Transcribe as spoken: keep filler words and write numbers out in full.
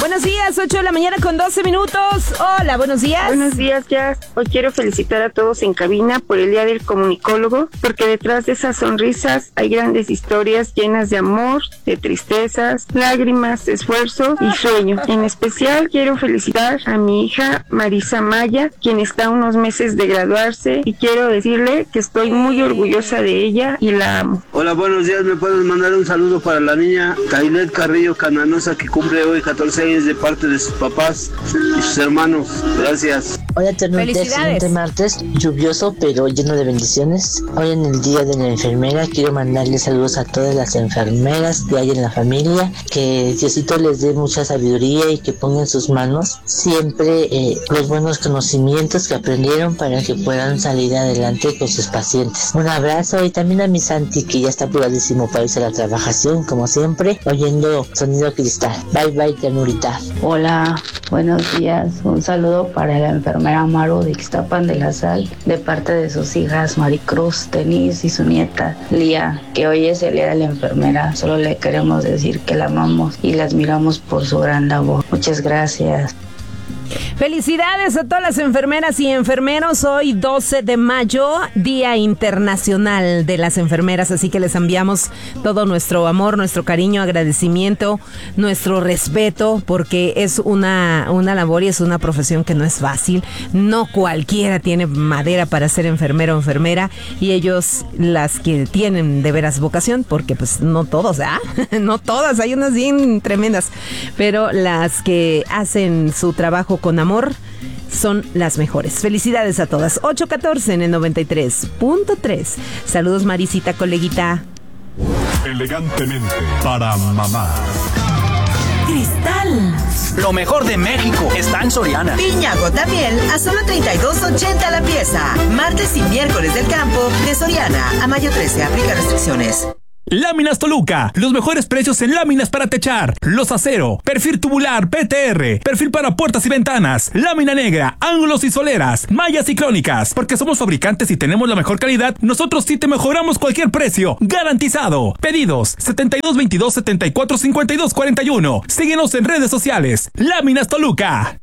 Buenos días, ocho de la mañana con doce minutos. Hola, buenos días. Buenos días, ya. Hoy quiero felicitar a todos en cabina por el Día del Comunicólogo, porque detrás de esas sonrisas hay grandes historias llenas de amor, de tristezas, lágrimas, esfuerzo y sueño. En especial quiero felicitar a mi hija Marisa Maya, quien está a unos meses de graduarse, y quiero decirle que estoy muy orgullosa de ella y la amo. Hola, buenos días. ¿Me puedes mandar un saludo para la niña Tailet Carrillo Cananosa, que cumple hoy catorce años, de parte de sus papás y sus hermanos? Gracias. Hola, excelente martes, lluvioso pero lleno de bendiciones. Hoy en el Día de la Enfermera quiero mandarle saludos a todas las enfermeras que hay en la familia, que Diosito les dé mucha sabiduría y que pongan en sus manos siempre eh, los buenos conocimientos que aprendieron para que puedan salir adelante con sus pacientes. Un abrazo, y también a mi Santi, que ya está apuradísimo para irse a la trabajación, como siempre, oyendo sonido cristal. Bye bye, ternurita. Hola, buenos días. Un saludo para la enfermera Maru de Ixtapan de la Sal, de parte de sus hijas Maricruz, Denise y su nieta Lía, que hoy es el Día de la Enfermera. Solo le queremos decir que la amamos y la admiramos por su gran labor. Muchas gracias. Felicidades a todas las enfermeras y enfermeros. Hoy doce de mayo, Día Internacional de las Enfermeras, así que les enviamos todo nuestro amor, nuestro cariño, agradecimiento, nuestro respeto, porque es una, una labor y es una profesión que no es fácil. No cualquiera tiene madera para ser enfermero o enfermera, y ellos, las que tienen de veras vocación, porque pues no todos, ¿ah? No todas, hay unas bien tremendas, pero las que hacen su trabajo con amor son las mejores. Felicidades a todas. ocho catorce en el noventa y tres punto tres. Saludos, Marisita, coleguita. Elegantemente para mamá. Cristal. Lo mejor de México está en Soriana. Piña Gotamiel a solo treinta y dos ochenta la pieza. Martes y miércoles del campo de Soriana a mayo trece. Aplica restricciones. Láminas Toluca, los mejores precios en láminas para techar, los acero, perfil tubular P T R, perfil para puertas y ventanas, lámina negra, ángulos y soleras, mallas y crónicas. Porque somos fabricantes y tenemos la mejor calidad, nosotros sí te mejoramos cualquier precio, garantizado. Pedidos setenta y dos veintidós setenta y cuatro cincuenta y dos cuarenta y uno. Síguenos en redes sociales. Láminas Toluca.